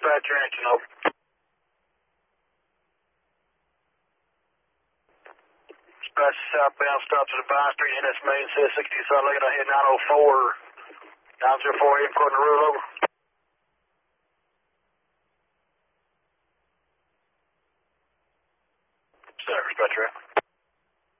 dispatcher, Anderson, over. Dispatch southbound, stop to the Vine Street, NS main, says 60 south, looking ahead 904, 904, according to rule, over. Dispatcher.